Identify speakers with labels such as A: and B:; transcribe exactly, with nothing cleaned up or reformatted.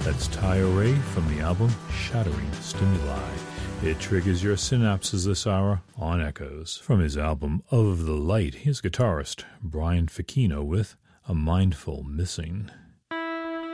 A: That's Ty-O-Ray from the album Shattering Stimuli. It triggers your synapses this hour on Echoes. From his album Of the Light, here's guitarist Brian Ficino with A Mindful Missing.